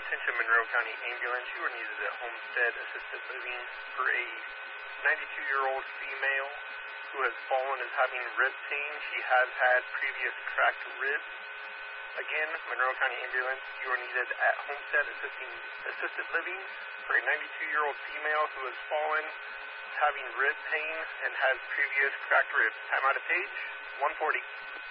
Attention Monroe County Ambulance, you are needed at Homestead Assisted Living for a 92-year-old female who has fallen is having rib pain. She has had previous cracked ribs. Again, Monroe County Ambulance, you are needed at Homestead Assisted Living for a 92-year-old female who has fallen, is having rib pain, and has previous cracked ribs. Time out of page 140.